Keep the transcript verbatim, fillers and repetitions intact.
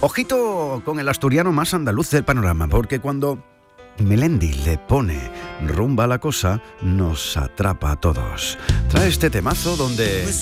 Ojito con el asturiano más andaluz del panorama, porque cuando Melendi le pone rumba a la cosa, nos atrapa a todos. Trae este temazo donde